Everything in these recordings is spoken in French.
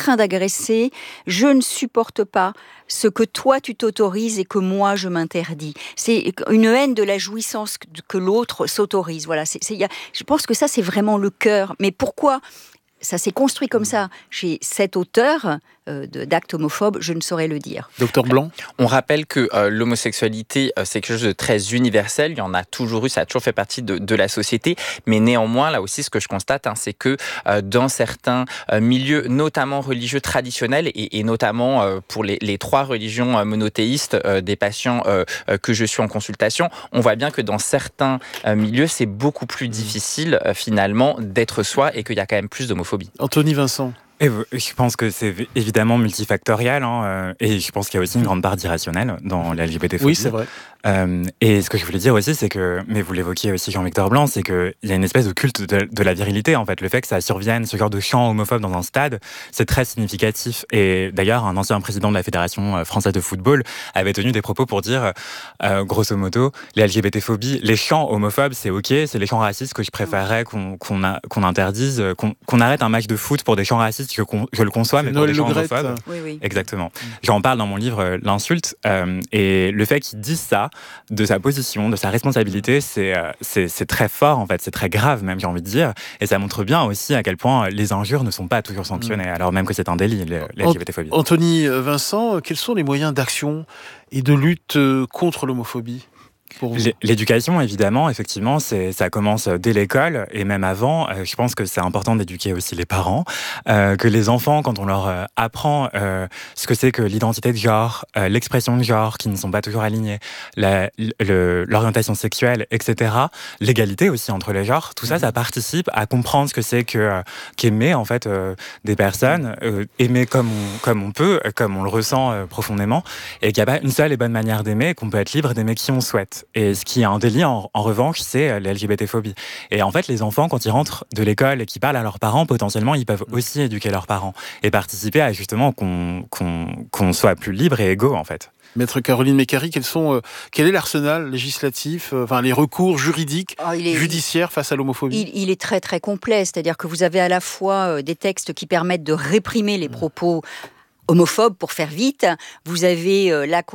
train d'agresser, je ne supporte pas ce que toi tu t'autorises et que moi je m'interdis. C'est une haine de la jouissance que l'autre s'autorise. Voilà, je pense que ça c'est vraiment le cœur. Mais pourquoi ça s'est construit comme ça chez cet auteur d'actes homophobes, je ne saurais le dire. Docteur Blanc ? On rappelle que l'homosexualité, c'est quelque chose de très universel. Il y en a toujours eu, ça a toujours fait partie de la société. Mais néanmoins, là aussi, ce que je constate, c'est que dans certains milieux, notamment religieux traditionnels, et notamment pour les 3 religions monothéistes des patients que je suis en consultation, on voit bien que dans certains milieux, c'est beaucoup plus difficile finalement d'être soi et qu'il y a quand même plus d'homophobie. Anthony Vincent ? Et je pense que c'est évidemment multifactoriel, et je pense qu'il y a aussi une grande part d'irrationnel dans la LGBT-phobie. Oui, c'est vrai. Et ce que je voulais dire aussi, c'est que, mais vous l'évoquiez aussi Jean-Victor Blanc, c'est qu'il y a une espèce de culte de la virilité, en fait. Le fait que ça survienne, ce genre de chant homophobe dans un stade, c'est très significatif. Et d'ailleurs, un ancien président de la Fédération française de football avait tenu des propos pour dire, grosso modo, les LGBT-phobies, les chants homophobes, c'est ok, c'est les chants racistes que je préférerais qu'on interdise, qu'on arrête un match de foot pour des chants racistes, je le conçois, mais pour des chants homophobes. Oui. Exactement. J'en parle dans mon livre, L'insulte, et le fait qu'ils disent ça, de sa position, de sa responsabilité, c'est très fort en fait, c'est très grave même, j'ai envie de dire, et ça montre bien aussi à quel point les injures ne sont pas toujours sanctionnées, alors même que c'est un délit, les LGBT-phobies. Anthony Vincent, quels sont les moyens d'action et de lutte contre l'homophobie ? L'éducation, évidemment, effectivement, ça commence dès l'école et même avant. Je pense que c'est important d'éduquer aussi les parents, que les enfants, quand on leur apprend ce que c'est que l'identité de genre, l'expression de genre, qui ne sont pas toujours alignées, l'orientation sexuelle, etc., l'égalité aussi entre les genres, tout ça, ça participe à comprendre ce que c'est qu'aimer en fait des personnes, aimer comme on peut, comme on le ressent profondément, et qu'il n'y a pas une seule et bonne manière d'aimer, qu'on peut être libre d'aimer qui on souhaite. Et ce qui est un délit, en revanche, c'est l'LGBT-phobie. Et en fait, les enfants, quand ils rentrent de l'école et qu'ils parlent à leurs parents, potentiellement, ils peuvent aussi éduquer leurs parents et participer à justement qu'on soit plus libre et égaux, en fait. Maître Caroline Mécari, quel est l'arsenal législatif, les recours juridiques, judiciaires face à l'homophobie ? Il est très très complet, c'est-à-dire que vous avez à la fois des textes qui permettent de réprimer les propos homophobe, pour faire vite. Vous avez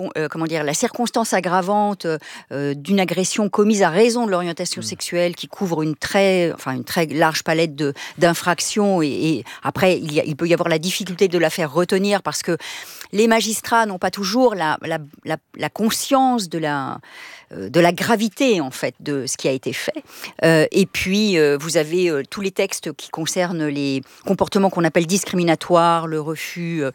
la circonstance aggravante d'une agression commise à raison de l'orientation sexuelle qui couvre une très large palette d'infractions et après il peut y avoir la difficulté de la faire retenir parce que les magistrats n'ont pas toujours la conscience de la gravité en fait de ce qui a été fait. Et puis vous avez tous les textes qui concernent les comportements qu'on appelle discriminatoires, le refus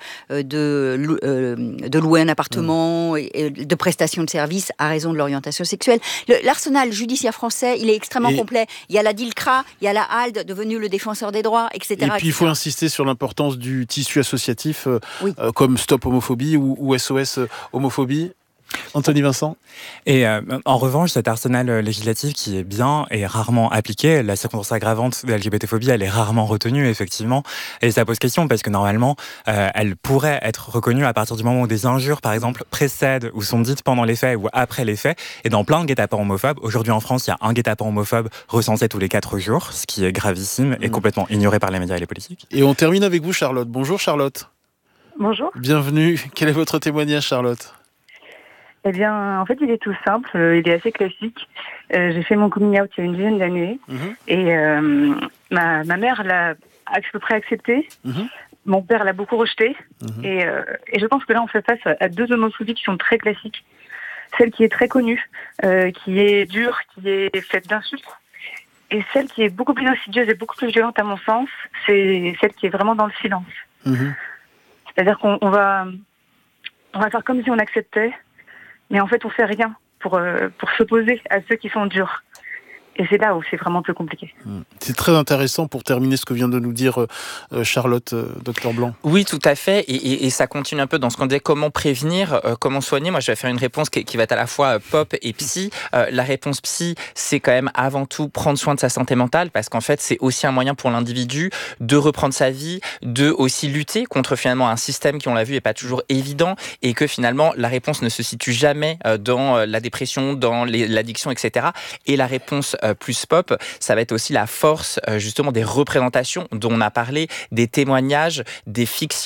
de louer un appartement et de prestations de services à raison de l'orientation sexuelle. L'arsenal judiciaire français, il est extrêmement complet. Il y a la DILCRA, il y a la HALD, devenu le défenseur des droits, etc. Et puis il faut insister sur l'importance du tissu associatif, comme Stop Homophobie ou SOS Homophobie. Anthony Vincent. Et en revanche, cet arsenal législatif qui est bien et rarement appliqué, la circonstance aggravante de la LGBT-phobie, elle est rarement retenue, effectivement. Et ça pose question parce que normalement, elle pourrait être reconnue à partir du moment où des injures, par exemple, précèdent ou sont dites pendant les faits ou après les faits. Et dans plein de guet-apens homophobes, aujourd'hui en France, il y a un guet-apens homophobe recensé tous les 4 jours, ce qui est gravissime et complètement ignoré par les médias et les politiques. Et on termine avec vous, Charlotte. Bonjour, Charlotte. Bonjour. Bienvenue. Quel est votre témoignage, Charlotte ? Eh bien, en fait, il est tout simple, il est assez classique. J'ai fait mon coming out il y a une dizaine d'années et ma mère l'a à peu près accepté. Mon père l'a beaucoup rejeté et je pense que là, on fait face à 2 homophobies qui sont très classiques. Celle qui est très connue, qui est dure, qui est faite d'insultes, et celle qui est beaucoup plus insidieuse et beaucoup plus violente à mon sens, c'est celle qui est vraiment dans le silence. C'est-à-dire qu'on va faire comme si on acceptait, mais en fait, on fait rien pour s'opposer à ceux qui sont durs. Et c'est là où c'est vraiment plus compliqué. C'est très intéressant pour terminer ce que vient de nous dire Charlotte, Docteur Blanc. Oui, tout à fait. Et ça continue un peu dans ce qu'on disait, comment prévenir, comment soigner. Moi, je vais faire une réponse qui va être à la fois pop et psy. La réponse psy, c'est quand même avant tout prendre soin de sa santé mentale, parce qu'en fait, c'est aussi un moyen pour l'individu de reprendre sa vie, de aussi lutter contre finalement un système qui, on l'a vu, n'est pas toujours évident, et que finalement, la réponse ne se situe jamais dans la dépression, dans l'addiction, etc. Et la réponse plus pop, ça va être aussi la force justement des représentations dont on a parlé, des témoignages, des fictions